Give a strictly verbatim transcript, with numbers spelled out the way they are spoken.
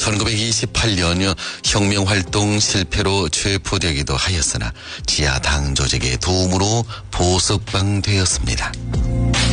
천구백이십팔 년여 혁명활동 실패로 체포되기도 하였으나 지하 당 조직의 도움으로 보석방되었습니다.